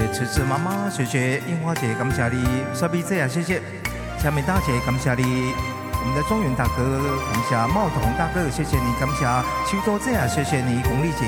池子妈妈，谢谢樱花姐，感谢你，小米姐啊，谢谢，小美大姐，感谢你，我们的中原大哥，感谢茂彤大哥，谢谢你，感谢秋周姐啊，谢谢你，巩丽姐